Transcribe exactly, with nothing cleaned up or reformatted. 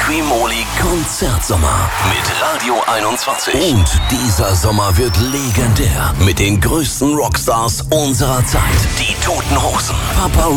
Quimoli Konzertsommer mit Radio einundzwanzig. Und dieser Sommer wird legendär mit den größten Rockstars unserer Zeit. Die Toten Hosen, Papa